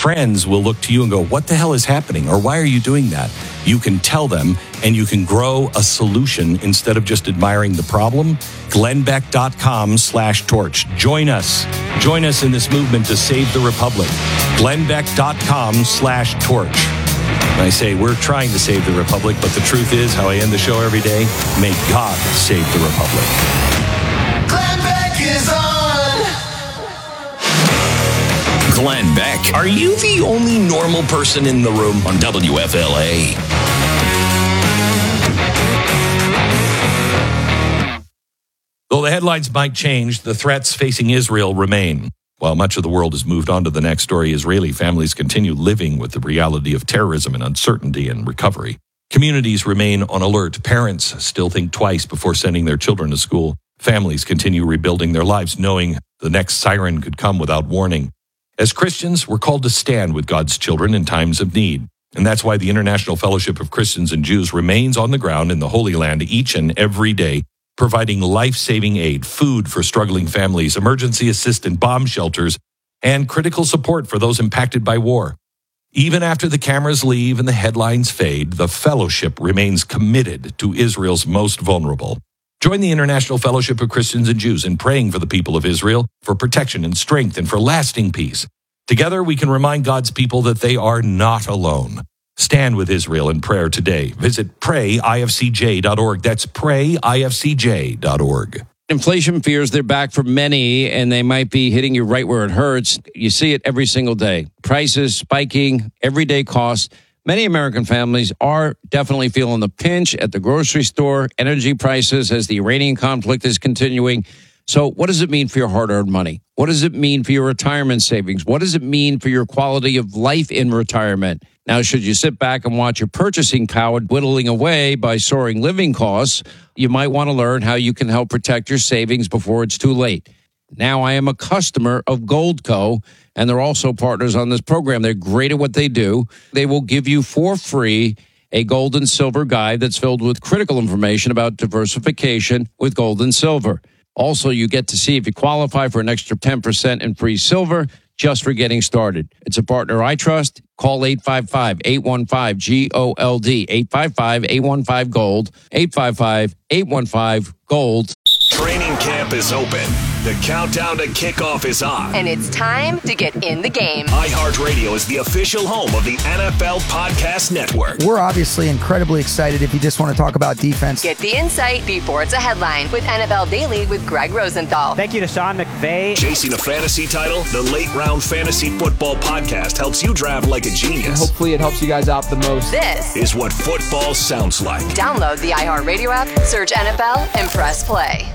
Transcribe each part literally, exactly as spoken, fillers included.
friends will look to you and go, what the hell is happening? Or why are you doing that? You can tell them, and you can grow a solution instead of just admiring the problem. glennbeck.com slash torch. Join us. Join us in this movement to save the Republic. glennbeck.com slash torch. And I say, we're trying to save the Republic, but the truth is, how I end the show every day, may God save the Republic. Glenn Beck is on. Glenn Beck. Are you the only normal person in the room on W F L A? Though the headlines might change, the threats facing Israel remain. While much of the world has moved on to the next story, Israeli families continue living with the reality of terrorism and uncertainty and recovery. Communities remain on alert. Parents still think twice before sending their children to school. Families continue rebuilding their lives, knowing the next siren could come without warning. As Christians, we're called to stand with God's children in times of need. And that's why the International Fellowship of Christians and Jews remains on the ground in the Holy Land each and every day, providing life-saving aid, food for struggling families, emergency assistance, bomb shelters, and critical support for those impacted by war. Even after the cameras leave and the headlines fade, the fellowship remains committed to Israel's most vulnerable. Join the International Fellowship of Christians and Jews in praying for the people of Israel, for protection and strength, and for lasting peace. Together, we can remind God's people that they are not alone. Stand with Israel in prayer today. Visit pray I F C J dot org. That's pray I F C J dot org. Inflation fears, they're back for many, and they might be hitting you right where it hurts. You see it every single day. Prices spiking, everyday costs. Many American families are definitely feeling the pinch at the grocery store, energy prices as the Iranian conflict is continuing. So what does it mean for your hard-earned money? What does it mean for your retirement savings? What does it mean for your quality of life in retirement? Now, should you sit back and watch your purchasing power dwindling away by soaring living costs, you might want to learn how you can help protect your savings before it's too late. Now, I am a customer of Goldco, and they're also partners on this program. They're great at what they do. They will give you for free a gold and silver guide that's filled with critical information about diversification with gold and silver. Also, you get to see if you qualify for an extra ten percent in free silver just for getting started. It's a partner I trust. Call eight five five, eight one five, G O L D, eight five five, eight one five, GOLD, eight five five, eight one five, GOLD. Training camp is open. The countdown to kickoff is on. And it's time to get in the game. iHeartRadio is the official home of the N F L Podcast Network. We're obviously incredibly excited if you just want to talk about defense. Get the insight before it's a headline with N F L Daily with Greg Rosenthal. Thank you to Sean McVay. Chasing a fantasy title, the Late Round Fantasy Football Podcast helps you draft like a genius. And hopefully it helps you guys out the most. This is what football sounds like. Download the iHeartRadio app, search N F L, and press play.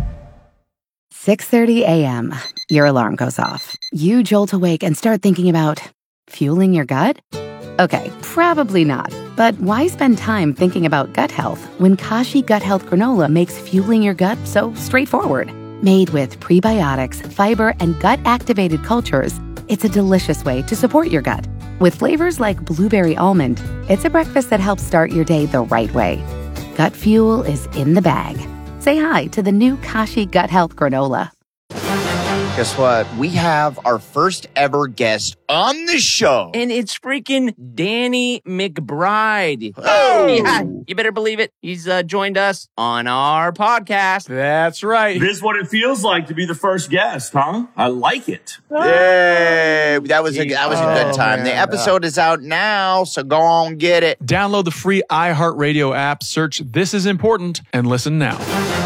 six thirty a.m. Your alarm goes off. You jolt awake and start thinking about fueling your gut? Okay, probably not. But why spend time thinking about gut health when Kashi Gut Health Granola makes fueling your gut so straightforward? Made with prebiotics, fiber, and gut-activated cultures, it's a delicious way to support your gut. With flavors like blueberry almond, it's a breakfast that helps start your day the right way. Gut fuel is in the bag. Say hi to the new Kashi Gut Health Granola. Guess what? We have our first ever guest on the show. And it's freaking Danny McBride. Oh! Yeah, you better believe it. He's uh, joined us on our podcast. That's right. This is what it feels like to be the first guest, huh? I like it. Yay! That was a, that was a good time. Oh, the episode is out now, so go on, get it. Download the free iHeartRadio app, search This Is Important, and listen now.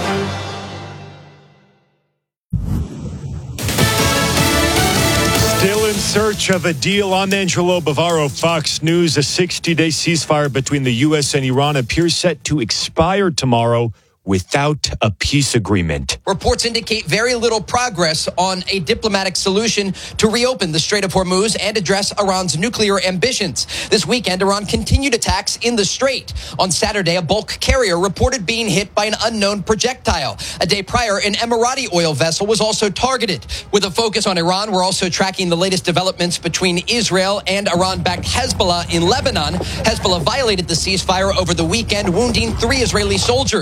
Still in search of a deal. I'm Angelo Bavaro, Fox News. A sixty-day ceasefire between the U S and Iran appears set to expire tomorrow without a peace agreement. Reports indicate very little progress on a diplomatic solution to reopen the Strait of Hormuz and address Iran's nuclear ambitions. This weekend, Iran continued attacks in the strait. On Saturday, a bulk carrier reported being hit by an unknown projectile. A day prior, an Emirati oil vessel was also targeted. With a focus on Iran, we're also tracking the latest developments between Israel and Iran-backed Hezbollah in Lebanon. Hezbollah violated the ceasefire over the weekend, wounding three Israeli soldiers. The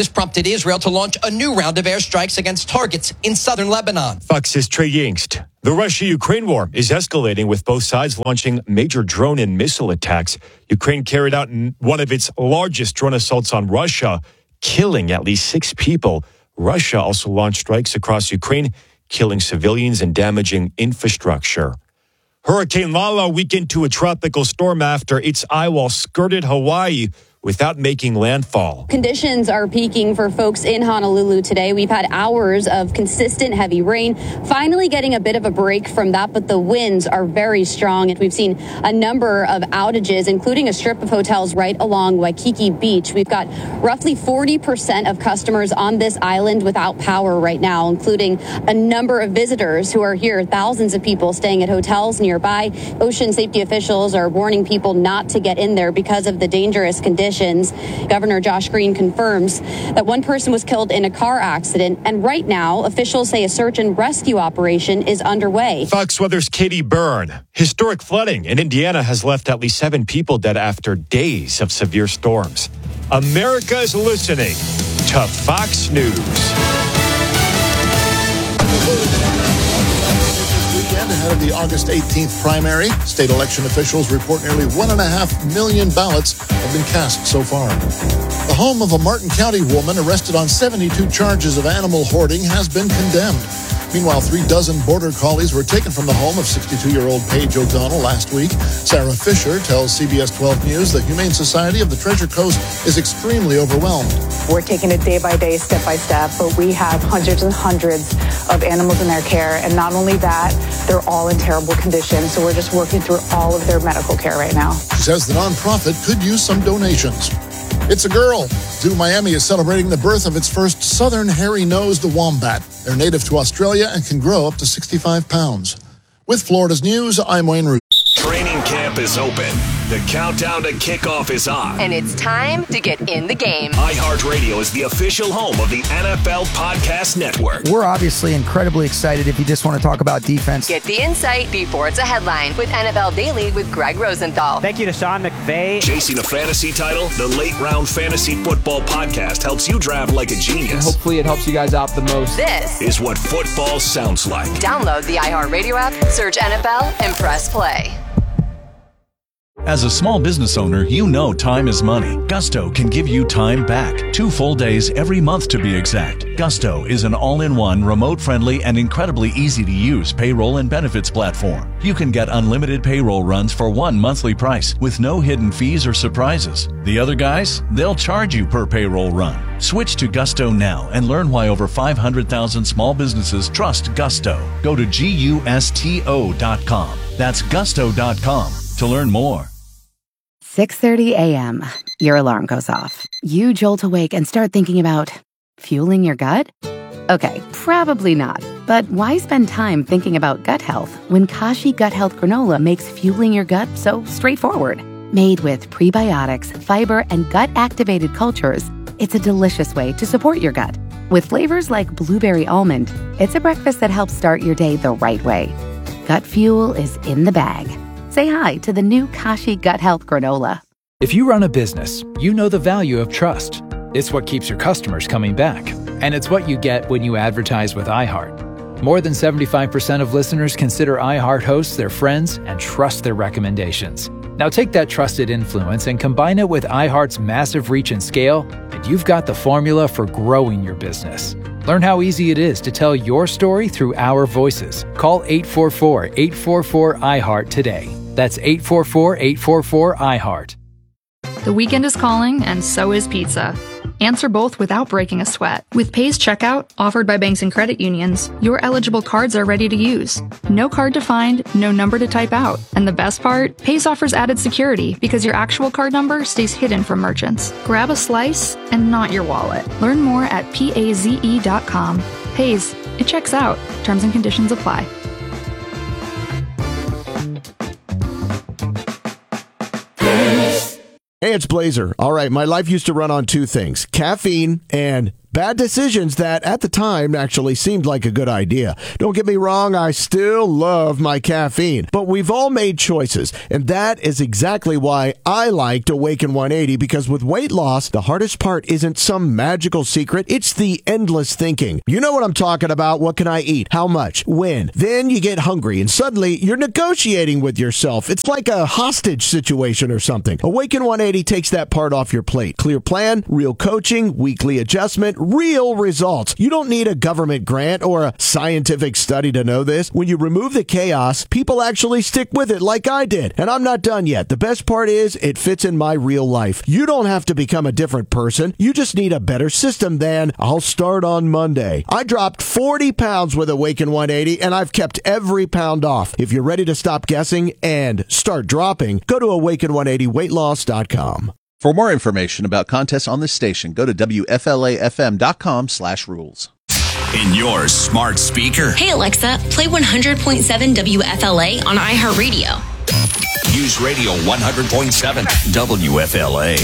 This prompted Israel to launch a new round of airstrikes against targets in southern Lebanon. Fox's Trey Yingst. The Russia-Ukraine war is escalating with both sides launching major drone and missile attacks. Ukraine carried out one of its largest drone assaults on Russia, killing at least six people. Russia also launched strikes across Ukraine, killing civilians and damaging infrastructure. Hurricane Lala weakened to a tropical storm after its eye wall skirted Hawaii without making landfall. Conditions are peaking for folks in Honolulu today. We've had hours of consistent heavy rain, finally getting a bit of a break from that, but the winds are very strong. And we've seen a number of outages, including a strip of hotels right along Waikiki Beach. We've got roughly forty percent of customers on this island without power right now, including a number of visitors who are here, thousands of people staying at hotels nearby. Ocean safety officials are warning people not to get in there because of the dangerous conditions. Governor Josh Green confirms that one person was killed in a car accident, and right now officials say a search and rescue operation is underway. Fox Weather's Katie Byrne. Historic flooding in Indiana has left at least seven people dead after days of severe storms. America is listening to Fox News. Ahead of the August eighteenth primary, state election officials report nearly one and a half million ballots have been cast so far. The home of a Martin County woman arrested on seventy-two charges of animal hoarding has been condemned. Meanwhile, three dozen border collies were taken from the home of sixty-two-year-old Paige O'Donnell last week. Sarah Fisher tells C B S twelve News the Humane Society of the Treasure Coast is extremely overwhelmed. We're taking it day by day, step by step, but we have hundreds and hundreds of animals in their care. And not only that, they're all in terrible condition. So we're just working through all of their medical care right now. She says the nonprofit could use some donations. It's a girl. Zoo Miami is celebrating the birth of its first southern hairy-nosed wombat. They're native to Australia and can grow up to sixty-five pounds. With Florida's News, I'm Wayne Root. Training camp is open. The countdown to kickoff is on. And it's time to get in the game. iHeartRadio is the official home of the N F L Podcast Network. We're obviously incredibly excited if you just want to talk about defense. Get the insight before it's a headline with N F L Daily with Greg Rosenthal. Thank you to Sean McVay. Chasing a fantasy title, the Late Round Fantasy Football Podcast helps you draft like a genius. And hopefully it helps you guys out the most. This is what football sounds like. Download the iHeartRadio app, search N F L, and press play. As a small business owner, you know time is money. Gusto can give you time back. Two full days every month to be exact. Gusto is an all-in-one, remote-friendly, and incredibly easy-to-use payroll and benefits platform. You can get unlimited payroll runs for one monthly price with no hidden fees or surprises. The other guys, they'll charge you per payroll run. Switch to Gusto now and learn why over five hundred thousand small businesses trust Gusto. Go to gusto dot com. That's gusto dot com to learn more. six thirty a.m. Your alarm goes off. You jolt awake and start thinking about fueling your gut? Okay, probably not. But why spend time thinking about gut health when Kashi Gut Health Granola makes fueling your gut so straightforward? Made with prebiotics, fiber, and gut-activated cultures, it's a delicious way to support your gut. With flavors like blueberry almond, it's a breakfast that helps start your day the right way. Gut fuel is in the bag. Say hi to the new Kashi Gut Health Granola. If you run a business, you know the value of trust. It's what keeps your customers coming back. And it's what you get when you advertise with iHeart. More than seventy-five percent of listeners consider iHeart hosts their friends and trust their recommendations. Now take that trusted influence and combine it with iHeart's massive reach and scale, and you've got the formula for growing your business. Learn how easy it is to tell your story through our voices. Call eight four four, eight four four, I heart today. That's eight four four, eight four four, I heart. The weekend is calling, and so is pizza. Answer both without breaking a sweat. With Pays Checkout, offered by banks and credit unions, your eligible cards are ready to use. No card to find, no number to type out. And the best part? Pays offers added security because your actual card number stays hidden from merchants. Grab a slice and not your wallet. Learn more at paze dot com. Pays. It checks out. Terms and conditions apply. Hey, it's Blazer. All right, my life used to run on two things, caffeine and bad decisions that at the time actually seemed like a good idea. Don't get me wrong, I still love my caffeine, but we've all made choices, and that is exactly why I liked Awaken one eighty, because with weight loss, the hardest part isn't some magical secret, it's the endless thinking. You know what I'm talking about. What can I eat? How much? When? Then you get hungry, and suddenly you're negotiating with yourself. It's like a hostage situation or something. Awaken one eighty takes that part off your plate. Clear plan, real coaching, weekly adjustment, real results. You don't need a government grant or a scientific study to know this. When you remove the chaos, people actually stick with it like I did. And I'm not done yet. The best part is it fits in my real life. You don't have to become a different person. You just need a better system than I'll start on Monday. I dropped forty pounds with Awaken one eighty, and I've kept every pound off. If you're ready to stop guessing and start dropping, go to awaken one eighty weight loss dot com. For more information about contests on this station, go to W F L A F M dot com slash rules. In your smart speaker. Hey, Alexa, play one hundred point seven W F L A on iHeartRadio. Use Radio one hundred point seven W F L A.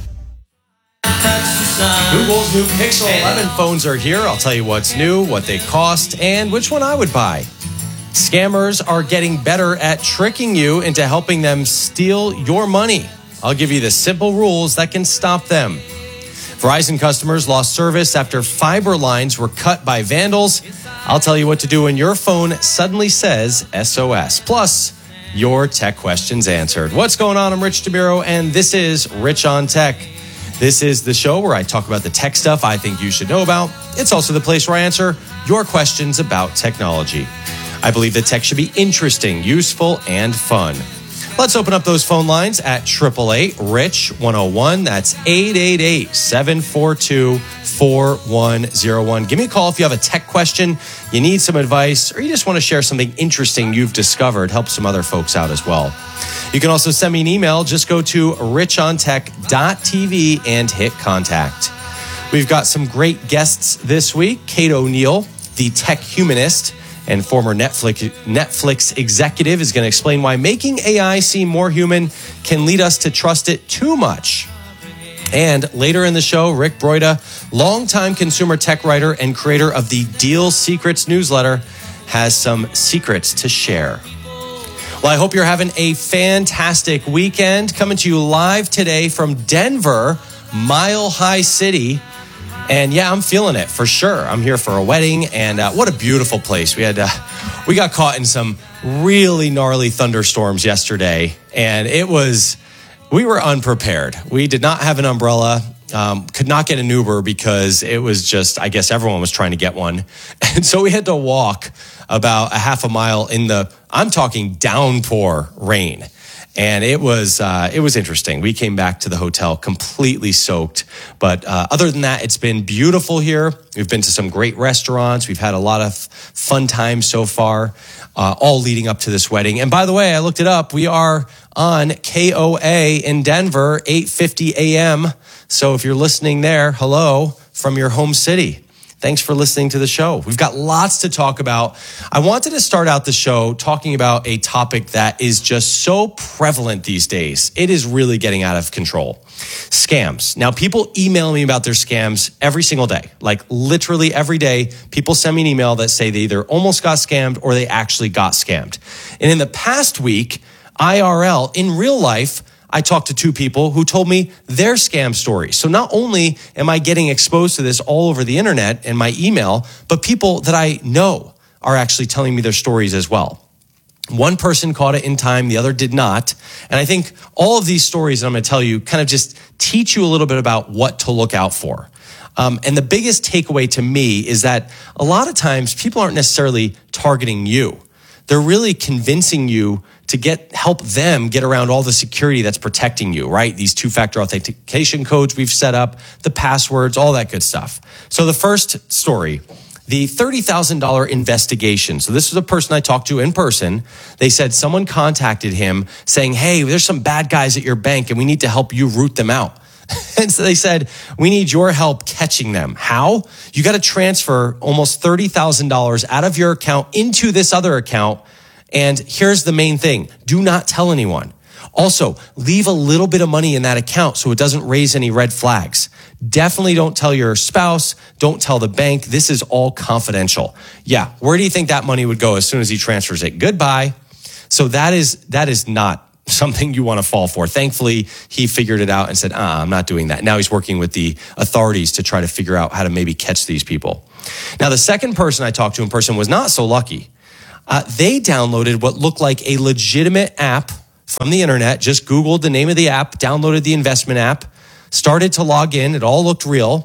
Google's new Pixel eleven phones are here. I'll tell you what's new, what they cost, and which one I would buy. Scammers are getting better at tricking you into helping them steal your money. I'll give you the simple rules that can stop them. Verizon customers lost service after fiber lines were cut by vandals. I'll tell you what to do when your phone suddenly says S O S. Plus, your tech questions answered. What's going on? I'm Rich DeMiro, and this is Rich on Tech. This is the show where I talk about the tech stuff I think you should know about. It's also the place where I answer your questions about technology. I believe that tech should be interesting, useful, and fun. Let's open up those phone lines at eight eight eight, RICH one oh one. That's eight eight eight, seven four two, four one oh one. Give me a call if you have a tech question, you need some advice, or you just want to share something interesting you've discovered. Help some other folks out as well. You can also send me an email. Just go to rich on tech dot t v and hit contact. We've got some great guests this week. Kate O'Neill, the tech humanist and former Netflix Netflix executive, is going to explain why making A I seem more human can lead us to trust it too much. And later in the show, Rick Broida, longtime consumer tech writer and creator of the Deal Secrets newsletter, has some secrets to share. Well, I hope you're having a fantastic weekend. Coming to you live today from Denver, Mile High City. And yeah, I'm feeling it for sure. I'm here for a wedding, and uh, what a beautiful place. We had uh, we got caught in some really gnarly thunderstorms yesterday, and it was we were unprepared. We did not have an umbrella, um, could not get an Uber because it was just, I guess everyone was trying to get one, and so we had to walk about a half a mile in the, I'm talking downpour rain. And it was uh, it was interesting. We came back to the hotel completely soaked. But uh, other than that, it's been beautiful here. We've been to some great restaurants. We've had a lot of fun times so far, uh, all leading up to this wedding. And by the way, I looked it up. We are on K O A in Denver, eight fifty a.m. So if you're listening there, hello from your home city. Thanks for listening to the show. We've got lots to talk about. I wanted to start out the show talking about a topic that is just so prevalent these days. It is really getting out of control. Scams. Now, people email me about their scams every single day. Like literally every day, people send me an email that say they either almost got scammed or they actually got scammed. And in the past week, I R L, in real life, I talked to two people who told me their scam stories. So not only am I getting exposed to this all over the internet and my email, but people that I know are actually telling me their stories as well. One person caught it in time, the other did not. And I think all of these stories that I'm going to tell you kind of just teach you a little bit about what to look out for. Um, and the biggest takeaway to me is that a lot of times people aren't necessarily targeting you. They're really convincing you to get help them get around all the security that's protecting you, right? These two-factor authentication codes we've set up, the passwords, all that good stuff. So the first story, the thirty thousand dollars investigation. So this was a person I talked to in person. They said someone contacted him saying, hey, there's some bad guys at your bank and we need to help you root them out. And so they said, we need your help catching them. How? You got to transfer almost thirty thousand dollars out of your account into this other account. And here's the main thing. Do not tell anyone. Also, leave a little bit of money in that account so it doesn't raise any red flags. Definitely don't tell your spouse. Don't tell the bank. This is all confidential. Yeah, where do you think that money would go as soon as he transfers it? Goodbye. So that is that is not something you want to fall for. Thankfully, he figured it out and said, ah, I'm not doing that. Now he's working with the authorities to try to figure out how to maybe catch these people. Now, the second person I talked to in person was not so lucky. Uh, they downloaded what looked like a legitimate app from the internet, just Googled the name of the app, downloaded the investment app, started to log in. It all looked real.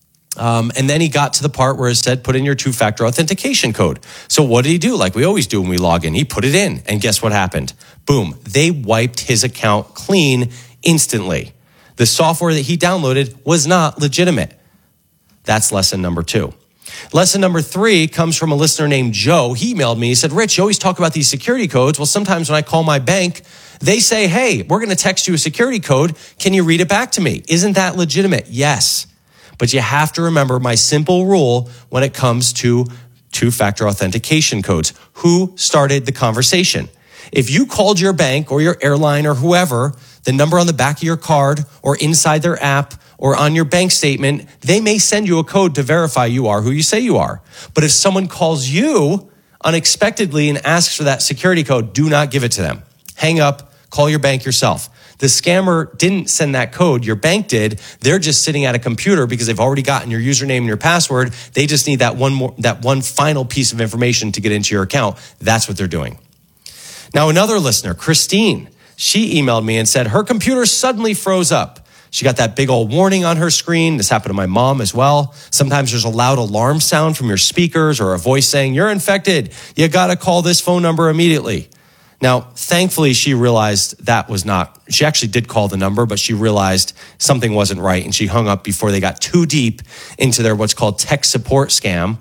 Um, and then he got to the part where it said, put in your two-factor authentication code. So what did he do? Like we always do when we log in, he put it in. And guess what happened? Boom. They wiped his account clean instantly. The software that he downloaded was not legitimate. That's lesson number two. Lesson number three comes from a listener named Joe. He emailed me. He said, Rich, you always talk about these security codes. Well, sometimes when I call my bank, they say, hey, we're going to text you a security code. Can you read it back to me? Isn't that legitimate? Yes. But you have to remember my simple rule when it comes to two-factor authentication codes. Who started the conversation? If you called your bank or your airline or whoever, the number on the back of your card or inside their app or on your bank statement, they may send you a code to verify you are who you say you are. But if someone calls you unexpectedly and asks for that security code, do not give it to them. Hang up, call your bank yourself. The scammer didn't send that code. Your bank did. They're just sitting at a computer because they've already gotten your username and your password. They just need that one more, that one final piece of information to get into your account. That's what they're doing. Now, another listener, Christine, she emailed me and said her computer suddenly froze up. She got that big old warning on her screen. This happened to my mom as well. Sometimes there's a loud alarm sound from your speakers or a voice saying, you're infected. You got to call this phone number immediately. Now, thankfully, she realized that was not, she actually did call the number, but she realized something wasn't right and she hung up before they got too deep into their what's called tech support scam.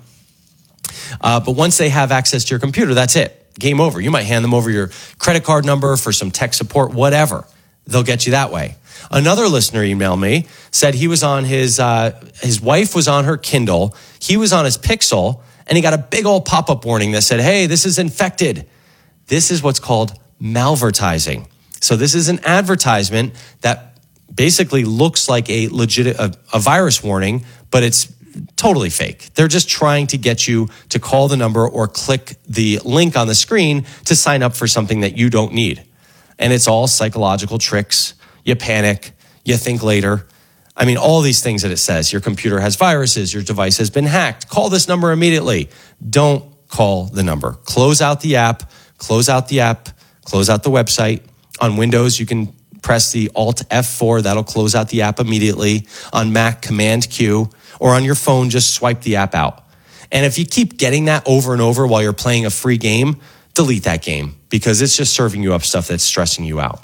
Uh, but once they have access to your computer, that's it. Game over. You might hand them over your credit card number for some tech support, whatever. They'll get you that way. Another listener emailed me, said he was on his, uh, his wife was on her Kindle. He was on his Pixel and he got a big old pop-up warning that said, hey, this is infected. This is what's called malvertising. So this is an advertisement that basically looks like a legit a, a virus warning, but it's totally fake. They're just trying to get you to call the number or click the link on the screen to sign up for something that you don't need. And it's all psychological tricks. You panic, you think later. I mean, all these things that it says, your computer has viruses, your device has been hacked. Call this number immediately. Don't call the number. Close out the app. Close out the app, close out the website. On Windows, you can press the Alt F four. That'll close out the app immediately. On Mac, Command Q. Or on your phone, just swipe the app out. And if you keep getting that over and over while you're playing a free game, delete that game because it's just serving you up stuff that's stressing you out.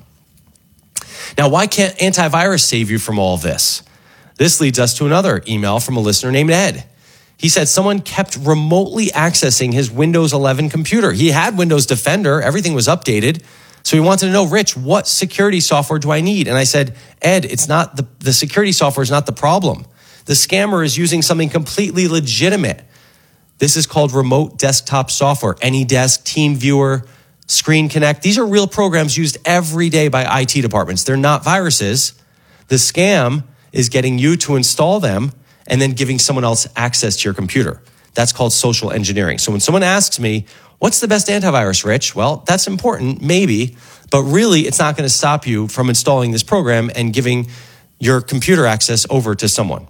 Now, why can't antivirus save you from all of this? This leads us to another email from a listener named Ed. He said someone kept remotely accessing his Windows eleven computer. He had Windows Defender. Everything was updated. So he wanted to know, Rich, what security software do I need? And I said, Ed, it's not the, the security software is not the problem. The scammer is using something completely legitimate. This is called remote desktop software, AnyDesk, TeamViewer, Screen Connect. These are real programs used every day by I T departments. They're not viruses. The scam is getting you to install them and then giving someone else access to your computer. That's called social engineering. So when someone asks me, what's the best antivirus, Rich? Well, that's important, maybe, but really it's not going to stop you from installing this program and giving your computer access over to someone.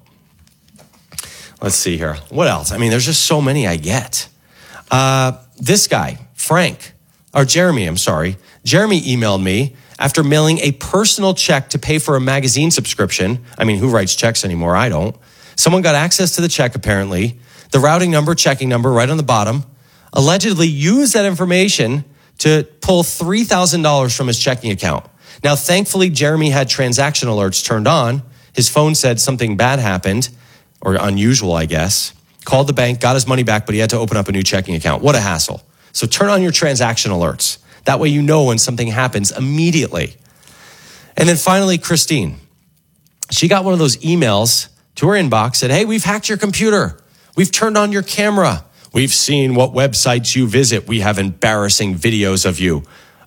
Let's see here. What else? I mean, there's just so many I get. Uh, this guy, Frank, or Jeremy, I'm sorry. Jeremy emailed me after mailing a personal check to pay for a magazine subscription. I mean, who writes checks anymore? I don't. Someone got access to the check, apparently. The routing number, checking number right on the bottom. Allegedly used that information to pull three thousand dollars from his checking account. Now, thankfully, Jeremy had transaction alerts turned on. His phone said something bad happened, or unusual, I guess. Called the bank, got his money back, but he had to open up a new checking account. What a hassle. So turn on your transaction alerts. That way you know when something happens immediately. And then finally, Christine. She got one of those emails to her inbox, said, hey, we've hacked your computer. We've turned on your camera. We've seen what websites you visit. We have embarrassing videos of you.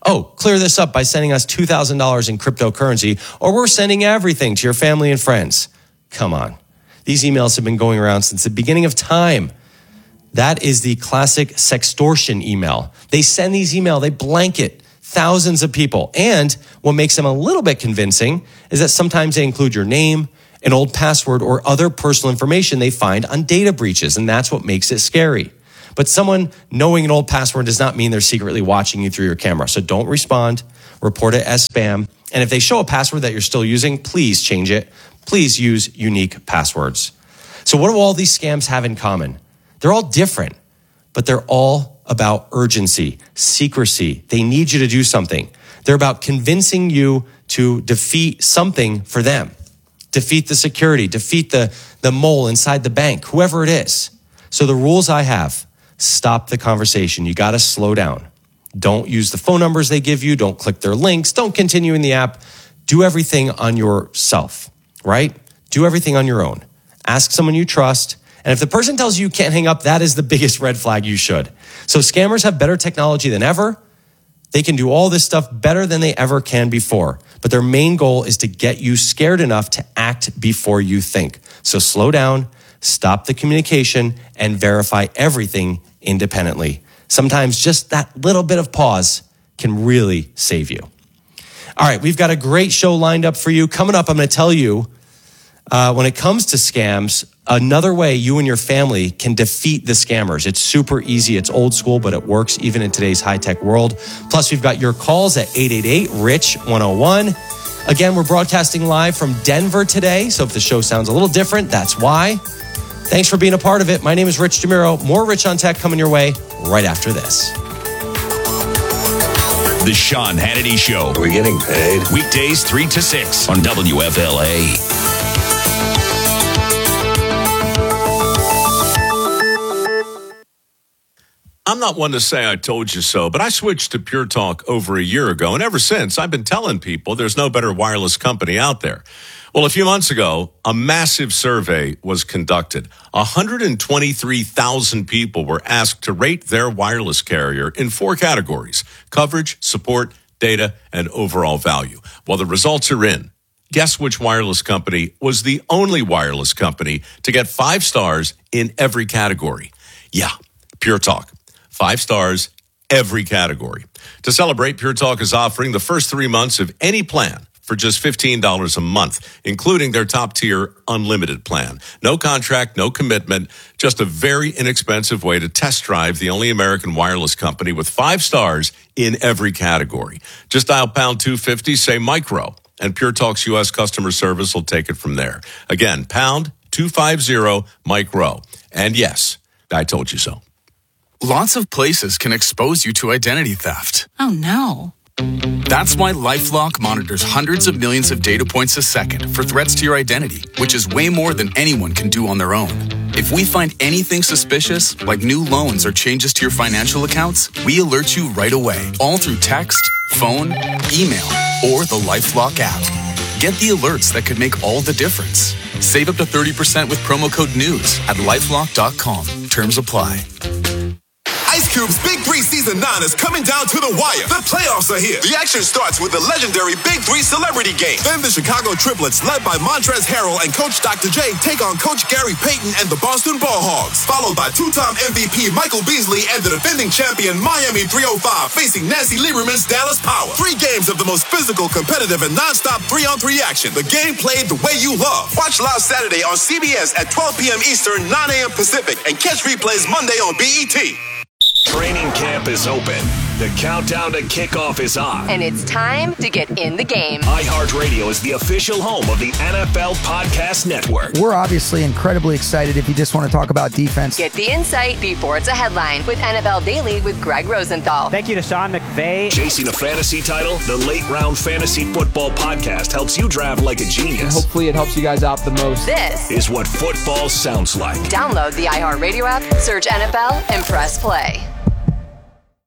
Oh, clear this up by sending us two thousand dollars in cryptocurrency, or we're sending everything to your family and friends. Come on. These emails have been going around since the beginning of time. That is the classic sextortion email. They send these emails, they blanket thousands of people. And what makes them a little bit convincing is that sometimes they include your name, an old password, or other personal information they find on data breaches. And that's what makes it scary. But someone knowing an old password does not mean they're secretly watching you through your camera. So don't respond, report it as spam. And if they show a password that you're still using, please change it. Please use unique passwords. So what do all these scams have in common? They're all different, but they're all about urgency, secrecy. They need you to do something. They're about convincing you to defeat something for them. Defeat the security, defeat the, the mole inside the bank, whoever it is. So the rules I have: stop the conversation. You got to slow down. Don't use the phone numbers they give you. Don't click their links. Don't continue in the app. Do everything on yourself, right? Do everything on your own. Ask someone you trust. And if the person tells you you can't hang up, that is the biggest red flag. You should. So scammers have better technology than ever. They can do all this stuff better than they ever can before. But their main goal is to get you scared enough to act before you think. So slow down, stop the communication, and verify everything independently. Sometimes just that little bit of pause can really save you. All right, we've got a great show lined up for you. Coming up, I'm going to tell you, uh, when it comes to scams, another way you and your family can defeat the scammers. It's super easy. It's old school, but it works even in today's high-tech world. Plus, we've got your calls at eight eight eight, R I C H, one oh one. Again, we're broadcasting live from Denver today, so if the show sounds a little different, that's why. Thanks for being a part of it. My name is Rich DeMuro. More Rich on Tech coming your way right after this. The Sean Hannity Show. Are we getting paid? Weekdays three to six on W F L A. I'm not one to say I told you so, but I switched to Pure Talk over a year ago, and ever since, I've been telling people there's no better wireless company out there. Well, a few months ago, a massive survey was conducted. one hundred twenty-three thousand people were asked to rate their wireless carrier in four categories: coverage, support, data, and overall value. Well, the results are in. Guess which wireless company was the only wireless company to get five stars in every category? Yeah, Pure Talk. Five stars, every category. To celebrate, Pure Talk is offering the first three months of any plan for just fifteen dollars a month, including their top-tier unlimited plan. No contract, no commitment, just a very inexpensive way to test drive the only American wireless company with five stars in every category. Just dial pound two fifty, say micro, and Pure Talk's U S customer service will take it from there. Again, pound two fifty, micro. And yes, I told you so. Lots of places can expose you to identity theft. Oh, no. That's why LifeLock monitors hundreds of millions of data points a second for threats to your identity, which is way more than anyone can do on their own. If we find anything suspicious, like new loans or changes to your financial accounts, we alert you right away, all through text, phone, email, or the LifeLock app. Get the alerts that could make all the difference. Save up to thirty percent with promo code NEWS at lifelock dot com. Terms apply. Ice Cube's Big Three Season nine is coming down to the wire. The playoffs are here. The action starts with the legendary Big Three Celebrity Game. Then the Chicago Triplets, led by Montrezl Harrell and Coach Doctor J, take on Coach Gary Payton and the Boston Ball Hogs. Followed by two-time M V P Michael Beasley and the defending champion Miami three oh five facing Nancy Lieberman's Dallas Power. Three games of the most physical, competitive, and non-stop three-on-three action. The game played the way you love. Watch live Saturday on C B S at twelve p.m. Eastern, nine a.m. Pacific, and catch replays Monday on B E T. Training camp is open. The countdown to kickoff is on. And it's time to get in the game. iHeartRadio is the official home of the N F L Podcast Network. We're obviously incredibly excited if you just want to talk about defense. Get the insight before it's a headline with N F L Daily with Greg Rosenthal. Thank you to Sean McVay. Chasing a fantasy title, the Late Round Fantasy Football Podcast helps you draft like a genius. And hopefully it helps you guys out the most. This is what football sounds like. Download the iHeartRadio app, search N F L, and press play.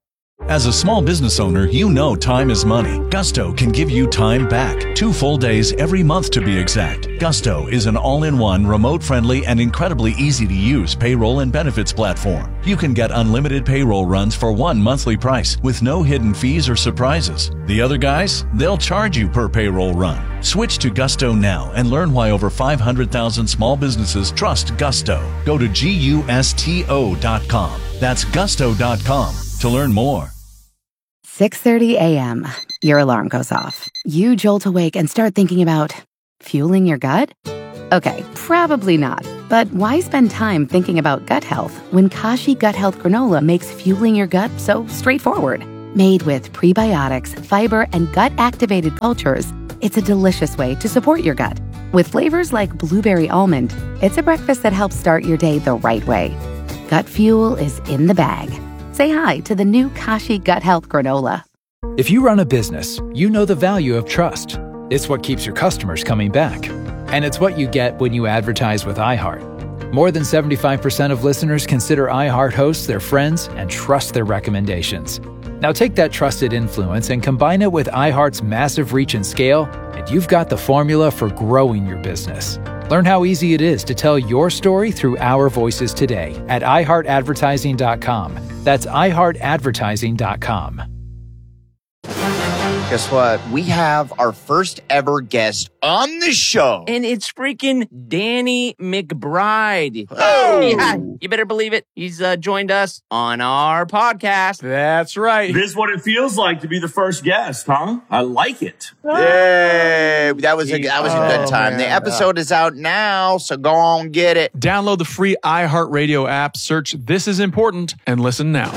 As a small business owner, you know time is money. Gusto can give you time back. Two full days every month to be exact. Gusto is an all-in-one, remote-friendly, and incredibly easy-to-use payroll and benefits platform. You can get unlimited payroll runs for one monthly price with no hidden fees or surprises. The other guys, they'll charge you per payroll run. Switch to Gusto now and learn why over five hundred thousand small businesses trust Gusto. Go to gusto dot com. That's gusto dot com to learn more. six thirty a.m. Your alarm goes off. You jolt awake and start thinking about fueling your gut? Okay, probably not. But why spend time thinking about gut health when Kashi Gut Health Granola makes fueling your gut so straightforward? Made with prebiotics, fiber, and gut-activated cultures, it's a delicious way to support your gut. With flavors like blueberry almond, it's a breakfast that helps start your day the right way. Gut fuel is in the bag. Say hi to the new Kashi Gut Health Granola. If you run a business, you know the value of trust. It's what keeps your customers coming back. And it's what you get when you advertise with iHeart. More than seventy-five percent of listeners consider iHeart hosts their friends and trust their recommendations. Now take that trusted influence and combine it with iHeart's massive reach and scale, and you've got the formula for growing your business. Learn how easy it is to tell your story through our voices today at i heart advertising dot com. That's i heart advertising dot com. Guess what? We have our first ever guest on the show. And it's freaking Danny McBride. Oh! Yeah, you better believe it. He's uh, joined us on our podcast. That's right. This is what it feels like to be the first guest, huh? I like it. Yay! That was a, that was a good Oh, time. man. The episode is out now, so go on get it. Download the free iHeartRadio app, search This Is Important, and listen now.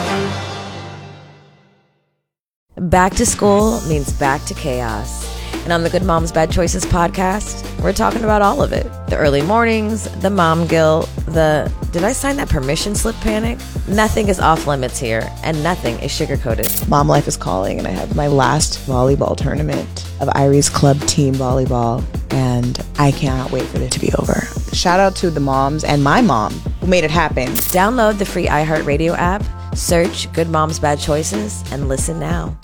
Back to school means back to chaos. And on the Good Moms Bad Choices podcast, we're talking about all of it. The early mornings, the mom guilt, the did I sign that permission slip panic? Nothing is off limits here, and nothing is sugar-coated. Mom life is calling, and I have my last volleyball tournament of Irie's club team volleyball, and I cannot wait for it to be over. Shout out to the moms and my mom who made it happen. Download the free iHeartRadio app, search Good Moms Bad Choices, and listen now.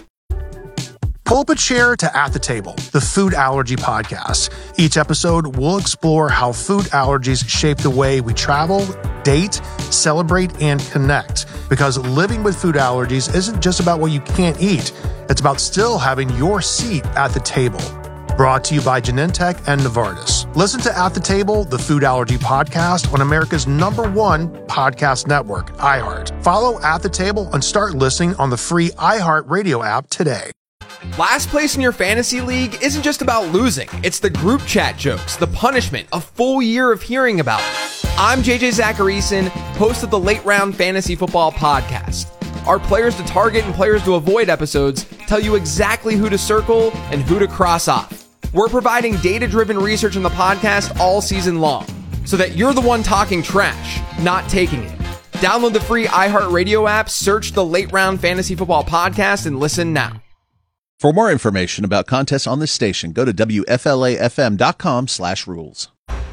Pull up a chair to At the Table, the food allergy podcast. Each episode, we'll explore how food allergies shape the way we travel, date, celebrate, and connect. Because living with food allergies isn't just about what you can't eat. It's about still having your seat at the table. Brought to you by Genentech and Novartis. Listen to At the Table, the food allergy podcast on America's number one podcast network, iHeart. Follow At the Table and start listening on the free iHeart Radio app today. Last place in your fantasy league isn't just about losing. It's the group chat jokes, the punishment, a full year of hearing about it. I'm J J Zacharyson, host of the Late Round Fantasy Football Podcast. Our players to target and players to avoid episodes tell you exactly who to circle and who to cross off. We're providing data-driven research in the podcast all season long, so that you're the one talking trash, not taking it. Download the free iHeartRadio app, search the Late Round Fantasy Football Podcast, and listen now. For more information about contests on this station, go to W F L A F M dot com slash rules.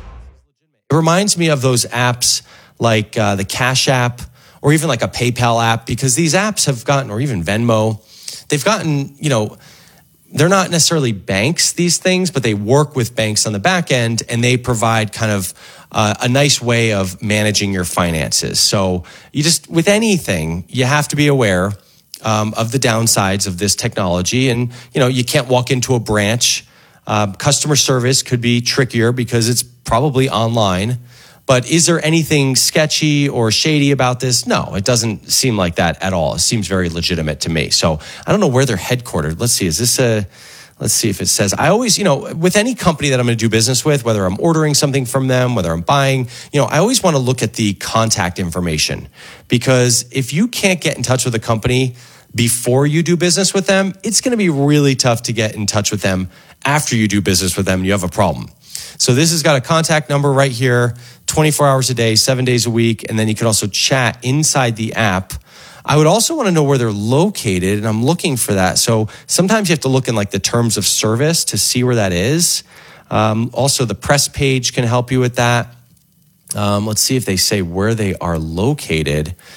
It reminds me of those apps like uh, the Cash App or even like a PayPal app, because these apps have gotten, or even Venmo, they've gotten, you know, they're not necessarily banks, these things, but they work with banks on the back end, and they provide kind of uh, a nice way of managing your finances. So you just, with anything, you have to be aware Um, of the downsides of this technology. And, you know, you can't walk into a branch. Uh, customer service could be trickier because it's probably online. But is there anything sketchy or shady about this? No, it doesn't seem like that at all. It seems very legitimate to me. So I don't know where they're headquartered. Let's see. Is this a... Let's see if it says, I always, you know, with any company that I'm going to do business with, whether I'm ordering something from them, whether I'm buying, you know, I always want to look at the contact information, because if you can't get in touch with a company before you do business with them, it's going to be really tough to get in touch with them after you do business with them and you have a problem. So this has got a contact number right here, twenty-four hours a day, seven days a week. And then you can also chat inside the app. I would also want to know where they're located, and I'm looking for that. So sometimes you have to look in like the terms of service to see where that is. Um, also, the press page can help you with that. Um, let's see if they say where they are located.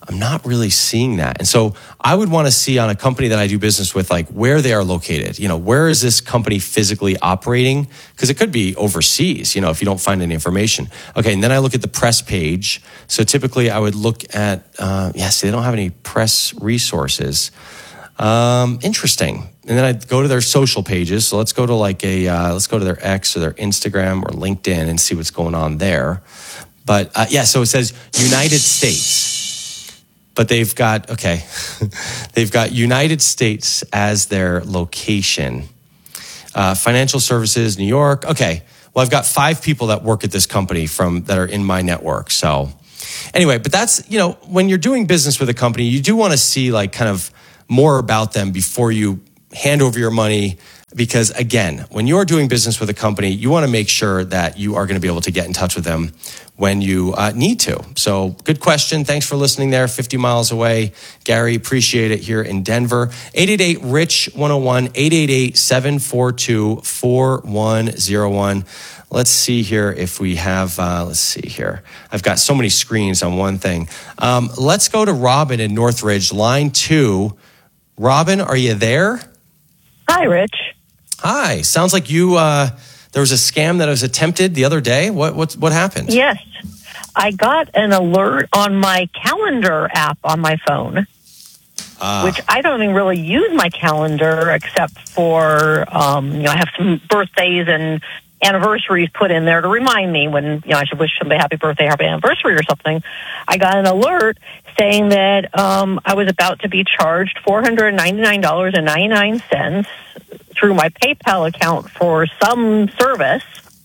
I'm not really seeing that. And so I would want to see on a company that I do business with, like where they are located. You know, where is this company physically operating? Because it could be overseas, you know, if you don't find any information. Okay, and then I look at the press page. So typically I would look at, uh, yes, they don't have any press resources. Um, interesting. And then I'd go to their social pages. So let's go to like a, uh, let's go to their X or their Instagram or LinkedIn and see what's going on there. But uh, yeah, so it says United States. But they've got, okay, they've got United States as their location. Uh, financial services, New York. Okay, well, I've got five people that work at this company from that are in my network. So anyway, but that's, you know, when you're doing business with a company, you do want to see like kind of more about them before you hand over your money. Because again, when you're doing business with a company, you want to make sure that you are going to be able to get in touch with them when you uh, need to. So good question. Thanks for listening there, fifty miles away. Gary, appreciate it here in Denver. eight eight eight, R I C H, one oh one, eight eight eight, seven four two, four one oh one. Let's see here if we have, uh, let's see here. I've got so many screens on one thing. Um, let's go to Robin in Northridge, line two. Robin, are you there? Hi, Rich. Hi. Sounds like you, uh, there was a scam that was attempted the other day. What, what, what happened? Yes. I got an alert on my calendar app on my phone, uh, which I don't even really use my calendar except for, um, you know, I have some birthdays and anniversaries put in there to remind me when, you know, I should wish somebody happy birthday, happy anniversary or something. I got an alert saying that um, I was about to be charged four hundred ninety-nine dollars and ninety-nine cents through my PayPal account for some service,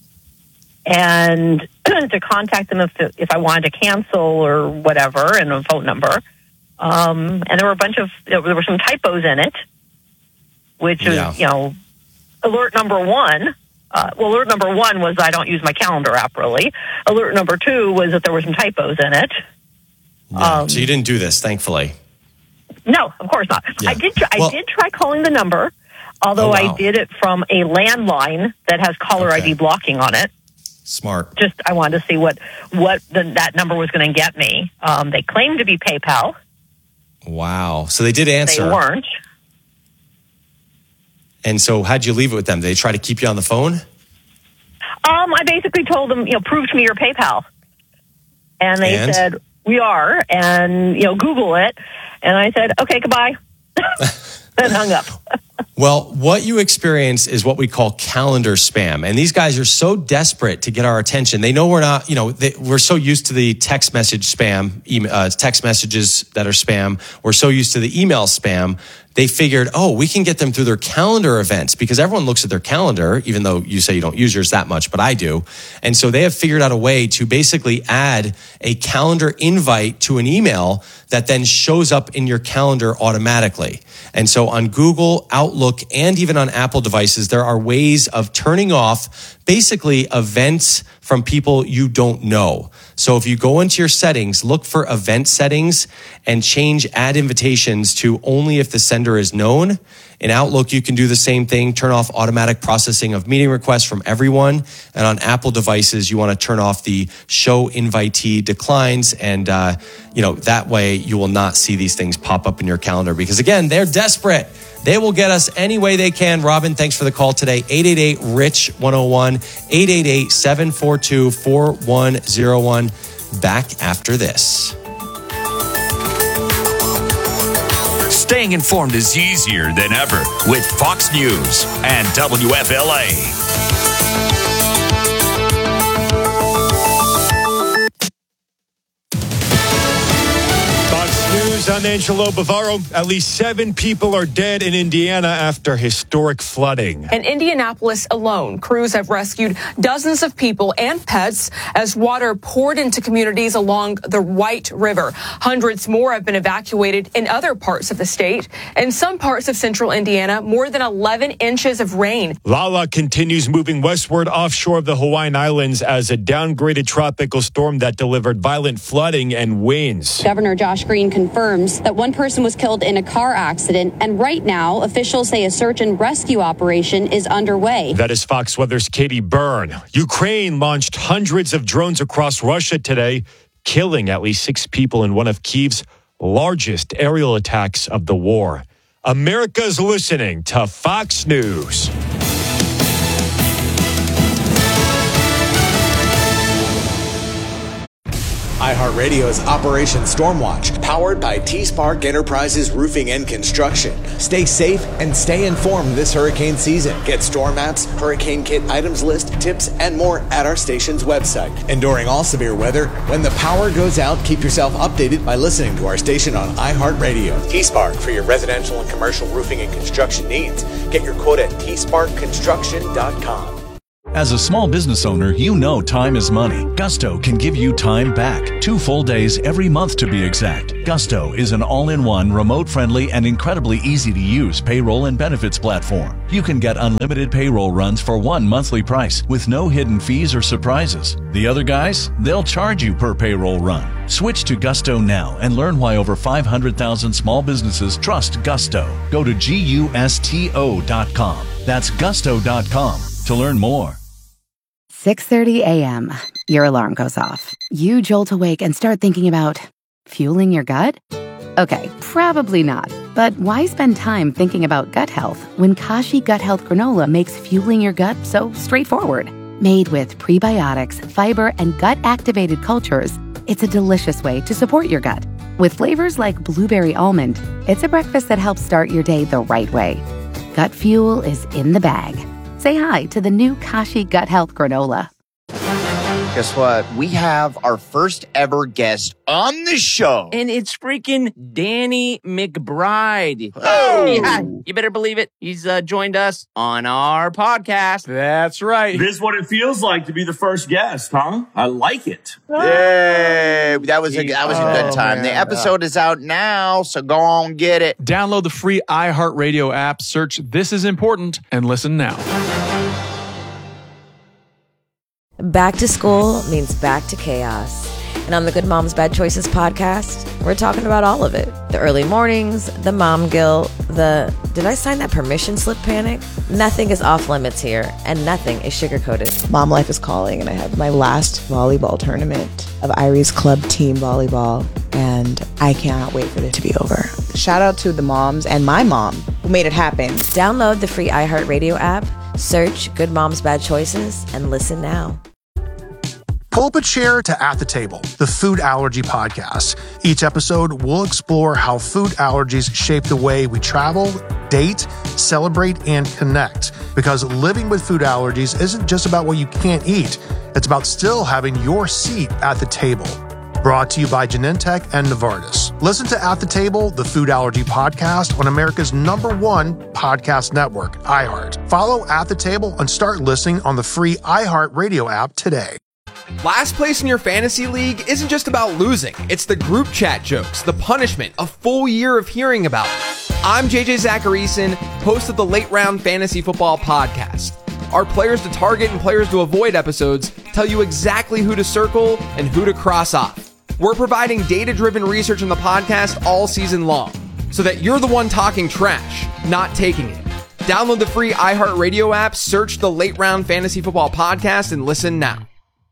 and to contact them if if I wanted to cancel or whatever, and a phone number. Um, and there were a bunch of, there were some typos in it, which is, yeah. you know, alert number one. Uh, well, alert number one was I don't use my calendar app, really. Alert number two was that there were some typos in it. Yeah. Um, so you didn't do this, thankfully. No, of course not. Yeah. I did. Try, well, I did try calling the number, although oh, wow. I did it from a landline that has caller okay. I D blocking on it. Smart. Just I wanted to see what what the, that number was going to get me. Um, they claimed to be PayPal. Wow. So they did answer. They weren't. And so how'd you leave it with them? Did they try to keep you on the phone? Um, I basically told them, you know, prove to me your PayPal. And they and? said, we are. And, you know, Google it. And I said, okay, goodbye. And hung up. Well, what you experience is what we call calendar spam. And these guys are so desperate to get our attention. They know we're not, you know, they, we're so used to the text message spam, email, uh, text messages that are spam. We're so used to the email spam. They figured, oh, we can get them through their calendar events because everyone looks at their calendar, even though you say you don't use yours that much, but I do. And so they have figured out a way to basically add a calendar invite to an email that then shows up in your calendar automatically. And so on Google, Outlook, and even on Apple devices, there are ways of turning off basically events from people you don't know. So if you go into your settings, look for event settings and change add invitations to only if the sender is known. In Outlook, you can do the same thing, turn off automatic processing of meeting requests from everyone. And on Apple devices, you want to turn off the show invitee declines. And, uh, you know, that way you will not see these things pop up in your calendar because, again, they're desperate. They will get us any way they can. Robin, thanks for the call today. eight eight eight, R I C H, one oh one, eight eight eight, seven four two, four one oh one. Back after this. Staying informed is easier than ever with Fox News and W F L A. News, I'm Angelo Bavaro. At least seven people are dead in Indiana after historic flooding. In Indianapolis alone, crews have rescued dozens of people and pets as water poured into communities along the White River. Hundreds more have been evacuated in other parts of the state. In some parts of central Indiana, more than eleven inches of rain. Lala continues moving westward offshore of the Hawaiian Islands as a downgraded tropical storm that delivered violent flooding and winds. Governor Josh Green confirms that one person was killed in a car accident, and right now officials say a search and rescue operation is underway. That is Fox Weather's Katie Byrne. Ukraine launched hundreds of drones across Russia today, killing at least six people in one of Kyiv's largest aerial attacks of the war. America's listening to Fox News. iHeartRadio's Operation Stormwatch, powered by T-Spark Enterprises Roofing and Construction. Stay safe and stay informed this hurricane season. Get storm maps, hurricane kit items list, tips, and more at our station's website. And during all severe weather, when the power goes out, keep yourself updated by listening to our station on iHeartRadio. T-Spark for your residential and commercial roofing and construction needs. Get your quote at T Spark Construction dot com. As a small business owner, you know time is money. Gusto can give you time back. Two full days every month to be exact. Gusto is an all-in-one, remote-friendly, and incredibly easy-to-use payroll and benefits platform. You can get unlimited payroll runs for one monthly price with no hidden fees or surprises. The other guys, they'll charge you per payroll run. Switch to Gusto now and learn why over five hundred thousand small businesses trust Gusto. Go to gusto dot com. That's gusto dot com to learn more. six thirty a.m. Your alarm goes off. You jolt awake and start thinking about fueling your gut? Okay, probably not. But why spend time thinking about gut health when Kashi Gut Health Granola makes fueling your gut so straightforward? Made with prebiotics, fiber, and gut-activated cultures, it's a delicious way to support your gut. With flavors like blueberry almond, it's a breakfast that helps start your day the right way. Gut fuel is in the bag. Say hi to the new Kashi Gut Health Granola. Guess what? We have our first ever guest on the show. And it's freaking Danny McBride. Oh! Yeah, you better believe it. He's uh, joined us on our podcast. That's right. This is what it feels like to be the first guest, huh? I like it. Yay! That was a that was a good Oh, time. man. The episode is out now, so go on get it. Download the free iHeartRadio app, search This Is Important, and listen now. Back to school means back to chaos. And on the Good Moms Bad Choices podcast, we're talking about all of it. The early mornings, the mom guilt, the did I sign that permission slip panic? Nothing is off limits here, and nothing is sugar-coated. Mom life is calling, and I have my last volleyball tournament of Iris Club Team Volleyball, and I cannot wait for it to be over. Shout out to the moms and my mom who made it happen. Download the free iHeartRadio app, search Good Moms Bad Choices, and listen now. Pull up a chair to At the Table, the food allergy podcast. Each episode, we'll explore how food allergies shape the way we travel, date, celebrate, and connect. Because living with food allergies isn't just about what you can't eat. It's about still having your seat at the table. Brought to you by Genentech and Novartis. Listen to At the Table, the food allergy podcast on America's number one podcast network, iHeart. Follow At the Table and start listening on the free iHeart Radio app today. Last place in your fantasy league isn't just about losing. It's the group chat jokes, the punishment, a full year of hearing about it. I'm J J Zacharyson, host of the Late Round Fantasy Football Podcast. Our players to target and players to avoid episodes tell you exactly who to circle and who to cross off. We're providing data-driven research in the podcast all season long, so that you're the one talking trash, not taking it. Download the free iHeartRadio app, search the Late Round Fantasy Football Podcast, and listen now.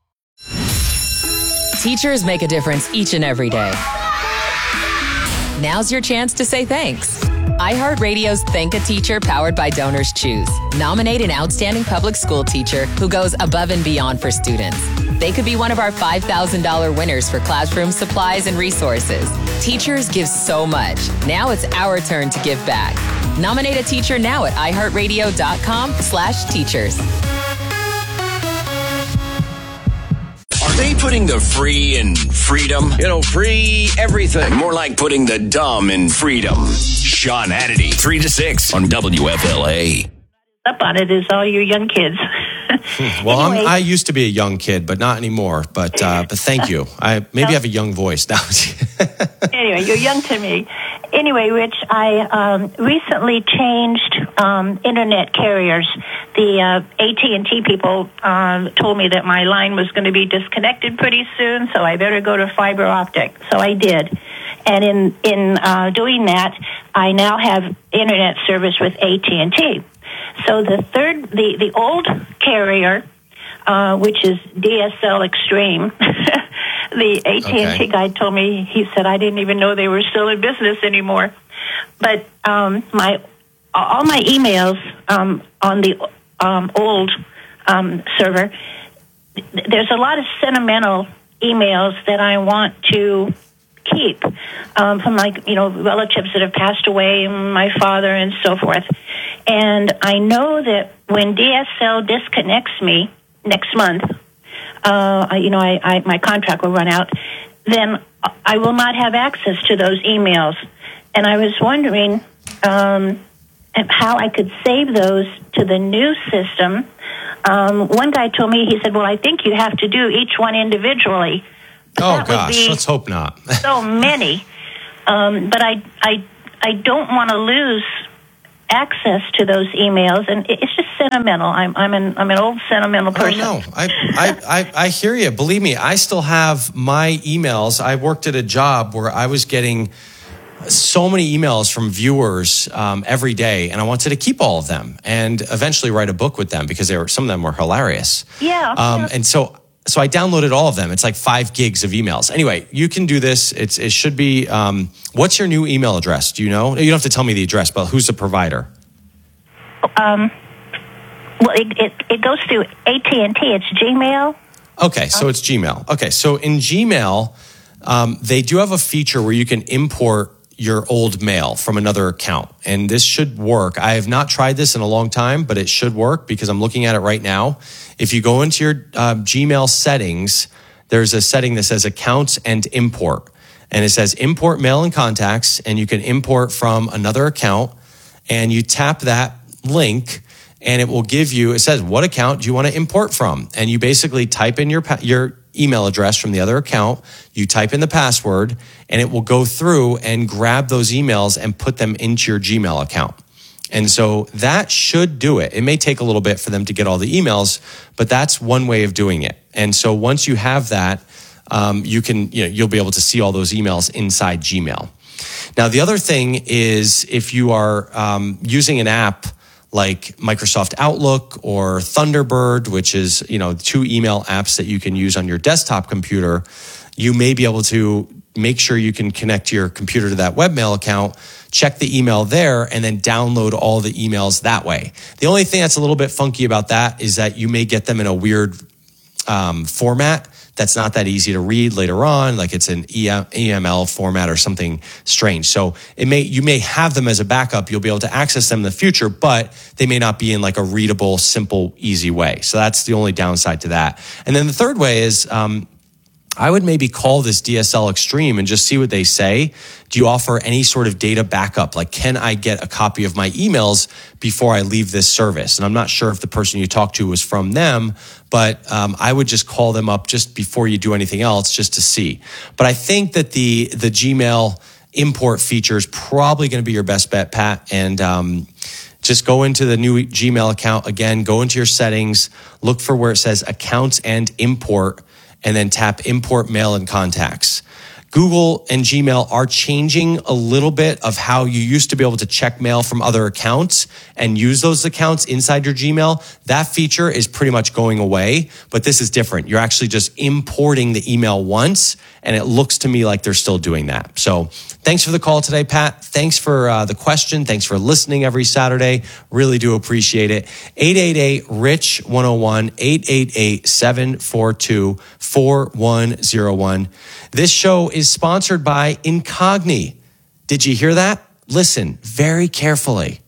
Teachers make a difference each and every day. Now's your chance to say thanks. iHeartRadio's Thank a Teacher powered by Donors Choose. Nominate an outstanding public school teacher who goes above and beyond for students. They could be one of our five thousand dollars winners for classroom supplies and resources. Teachers give so much. Now it's our turn to give back. Nominate a teacher now at iHeartRadio.com slash teachers. Are they putting the free in freedom? You know, free everything. More like putting the dumb in freedom. Sean Hannity, three to six on W F L A. Up on it is all you young kids. Well, Anyway. I'm, I used to be a young kid, but not anymore. But uh, but thank you. I maybe I have a young voice now. Anyway, you're young to me. Anyway, Rich, I um, recently changed um, internet carriers. The uh, A T and T people um, told me that my line was going to be disconnected pretty soon, so I better go to fiber optic. So I did. And in, in uh, doing that, I now have internet service with A T and T. So the third, the, the old carrier, uh, which is D S L Extreme, the A T and T Okay. guy told me, he said, I didn't even know they were still in business anymore. But um, my all my emails um, on the um, old um, server, th- there's a lot of sentimental emails that I want to keep um, from, like, you know, relatives that have passed away, my father and so forth. And I know that when D S L disconnects me next month, uh, I- you know, I, I my contract will run out, then I will not have access to those emails. And I was wondering um, how I could save those to the new system. Um, one guy told me, he said, well, I think you have to do each one individually. Oh, That would gosh. be Let's hope not. so many. Um, but I, I, I don't want to lose access to those emails, and it- it's just sentimental. I'm, I'm an, I'm an old sentimental person. Oh, no. I, I, I, I hear you. Believe me, I still have my emails. I worked at a job where I was getting so many emails from viewers um, every day, and I wanted to keep all of them and eventually write a book with them because they were some of them were hilarious. Yeah. Um, and so, so I downloaded all of them. It's like five gigs of emails. Anyway, you can do this. It's it should be. Um, what's your new email address? Do you know? You don't have to tell me the address, but who's the provider? Um, well, it, it, it goes through A T and T. It's Gmail. Okay, so it's Gmail. Okay, so in Gmail, um, they do have a feature where you can import your old mail from another account. And this should work. I have not tried this in a long time, but it should work because I'm looking at it right now. If you go into your uh, Gmail settings, there's a setting that says accounts and import. And it says import mail and contacts, and you can import from another account. And you tap that link, and it will give you, it says, what account do you want to import from? And you basically type in your pa- your email address from the other account, you type in the password, and it will go through and grab those emails and put them into your Gmail account. And so that should do it. It may take a little bit for them to get all the emails, but that's one way of doing it. And so once you have that, um, you can, you know, you'll be able to see all those emails inside Gmail. Now, the other thing is if you are um, using an app like Microsoft Outlook or Thunderbird, which is, you know, two email apps that you can use on your desktop computer, you may be able to make sure you can connect your computer to that webmail account, check the email there, and then download all the emails that way. The only thing that's a little bit funky about that is that you may get them in a weird um, format that's not that easy to read later on, like it's an E M L format or something strange. So it may you may have them as a backup. You'll be able to access them in the future, but they may not be in like a readable, simple, easy way. So that's the only downside to that. And then the third way is um, I would maybe call this D S L Extreme and just see what they say. Do you offer any sort of data backup? Like, can I get a copy of my emails before I leave this service? And I'm not sure if the person you talked to was from them, but um, I would just call them up just before you do anything else, just to see. But I think that the the Gmail import feature is probably going to be your best bet, Pat. And um, just go into the new Gmail account again, go into your settings, look for where it says accounts and import, and then tap import mail and contacts. Google and Gmail are changing a little bit of how you used to be able to check mail from other accounts and use those accounts inside your Gmail. That feature is pretty much going away, but this is different. You're actually just importing the email once, and it looks to me like they're still doing that. So thanks for the call today, Pat. Thanks for uh, the question. Thanks for listening every Saturday. Really do appreciate it. eight eight eight, R I C H, one oh one, eight eight eight, seven four two, four one zero one. This show is sponsored by Incogni. Did you hear that? Listen very carefully.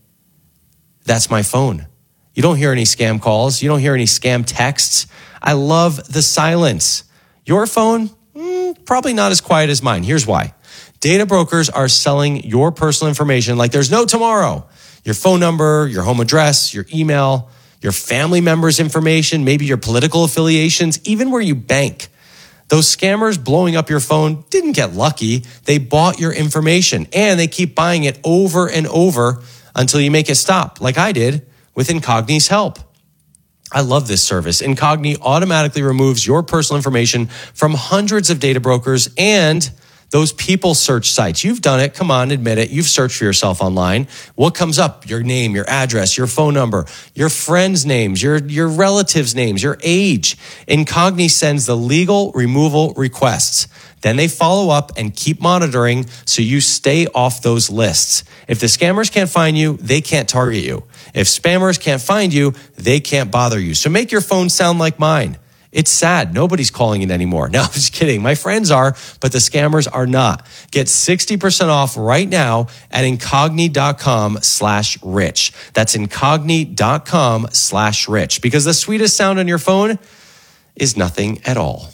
That's my phone. You don't hear any scam calls. You don't hear any scam texts. I love the silence. Your phone, mm, probably not as quiet as mine. Here's why. Data brokers are selling your personal information like there's no tomorrow. Your phone number, your home address, your email, your family members' information, maybe your political affiliations, even where you bank. Those scammers blowing up your phone didn't get lucky. They bought your information, and they keep buying it over and over until you make it stop, like I did with Incogni's help. I love this service. Incogni automatically removes your personal information from hundreds of data brokers, and those people search sites. You've done it. Come on, admit it. You've searched for yourself online. What comes up? Your name, your address, your phone number, your friends' names, your, your relatives' names, your age. Incogni sends the legal removal requests. Then they follow up and keep monitoring so you stay off those lists. If the scammers can't find you, they can't target you. If spammers can't find you, they can't bother you. So make your phone sound like mine. It's sad. Nobody's calling it anymore. No, I'm just kidding. My friends are, but the scammers are not. Get sixty percent off right now at incogni.com slash rich. That's incogni.com slash rich, because the sweetest sound on your phone is nothing at all.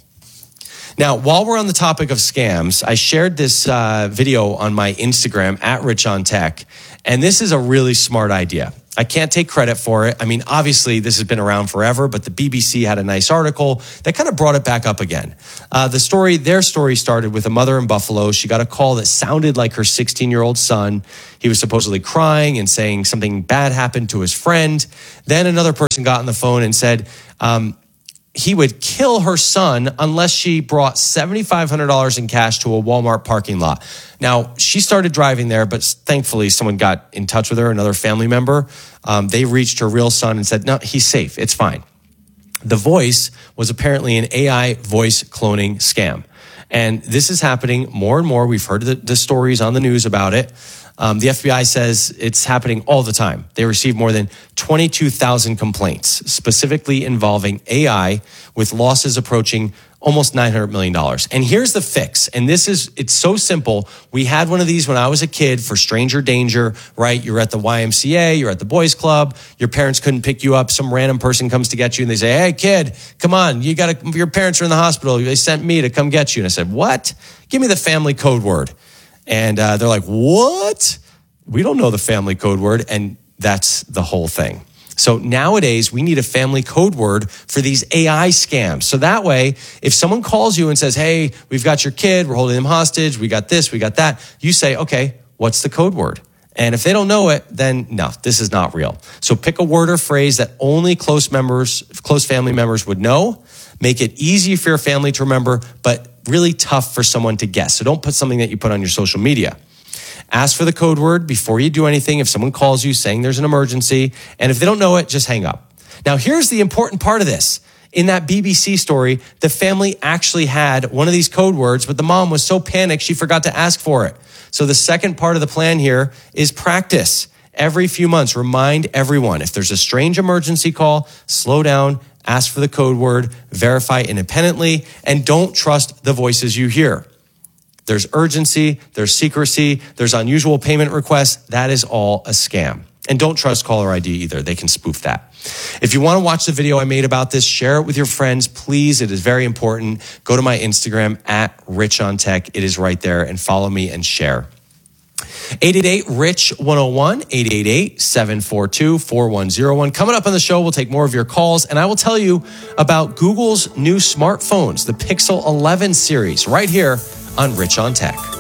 Now, while we're on the topic of scams, I shared this uh, video on my Instagram at Rich on Tech, and this is a really smart idea. I can't take credit for it. I mean, obviously, this has been around forever, but the B B C had a nice article that kind of brought it back up again. Uh, the story, their story started with a mother in Buffalo. She got a call that sounded like her sixteen-year-old son. He was supposedly crying and saying something bad happened to his friend. Then another person got on the phone and said, um, he would kill her son unless she brought seven thousand five hundred dollars in cash to a Walmart parking lot. Now, she started driving there, but thankfully someone got in touch with her, another family member. Um, they reached her real son and said, no, he's safe. It's fine. The voice was apparently an A I voice cloning scam. And this is happening more and more. We've heard the, the stories on the news about it. Um, the F B I says it's happening all the time. They receive more than twenty-two thousand complaints, specifically involving A I, with losses approaching almost nine hundred million dollars. And here's the fix. And this is, it's so simple. We had one of these when I was a kid for stranger danger, right? You're at the Y M C A, you're at the boys club, your parents couldn't pick you up. Some random person comes to get you and they say, hey kid, come on, you gotta, your parents are in the hospital. They sent me to come get you. And I said, what? Give me the family code word. And uh, they're like, what? We don't know the family code word. And that's the whole thing. So nowadays, we need a family code word for these A I scams. So that way, if someone calls you and says, hey, we've got your kid, we're holding them hostage, we got this, we got that, you say, okay, what's the code word? And if they don't know it, then no, this is not real. So pick a word or phrase that only close members, close family members would know. Make it easy for your family to remember, but really tough for someone to guess. So don't put something that you put on your social media. Ask for the code word before you do anything. If someone calls you saying there's an emergency, and if they don't know it, just hang up. Now, here's the important part of this. In that B B C story, the family actually had one of these code words, but the mom was so panicked she forgot to ask for it. So the second part of the plan here is practice. Every few months, remind everyone, if there's a strange emergency call, slow down, ask for the code word, verify independently, and don't trust the voices you hear. There's urgency, there's secrecy, there's unusual payment requests. That is all a scam. And don't trust caller I D either. They can spoof that. If you want to watch the video I made about this, share it with your friends, please. It is very important. Go to my Instagram at Rich on Tech. It is right there, and follow me and share. eight eight eight, R I C H, one oh one, eight eight eight, seven four two, four one oh one. Coming up on the show, we'll take more of your calls, and I will tell you about Google's new smartphones, the Pixel eleven series, right here on Rich on Tech.